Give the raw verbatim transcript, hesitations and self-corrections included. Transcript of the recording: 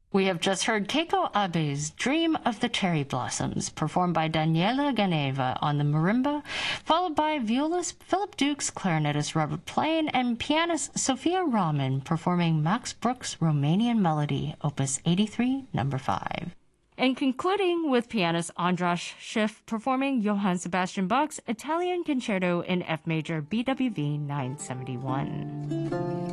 We have just heard Keiko Abe's Dream of the Cherry Blossoms, performed by Daniela Ganeva on the marimba, followed by violist Philip Dukes, clarinetist Robert Plain, and pianist Sophia Rahman performing Max Bruch's Romanian Melody, Opus eighty-three, number five. And concluding with pianist Andras Schiff performing Johann Sebastian Bach's Italian Concerto in F major B W V nine seventy-one.